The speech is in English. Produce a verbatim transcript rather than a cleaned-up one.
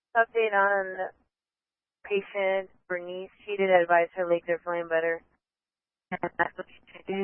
Update on patient Bernice. She did advise her legs are feeling better. And that's what she did.